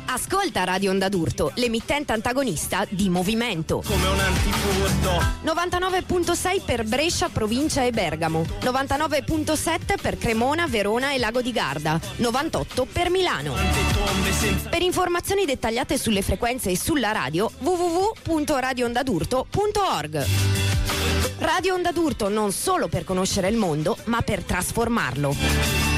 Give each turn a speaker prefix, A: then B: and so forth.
A: Ascolta Radio Onda d'Urto, l'emittente antagonista di Movimento.
B: Come un antifurto.
A: 99.6 per Brescia, provincia e Bergamo. 99.7 per Cremona, Verona e Lago di Garda. 98 per Milano. Per informazioni dettagliate sulle frequenze e sulla radio, www.radioondadurto.org. Radio Onda d'Urto non solo per conoscere il mondo, ma per trasformarlo.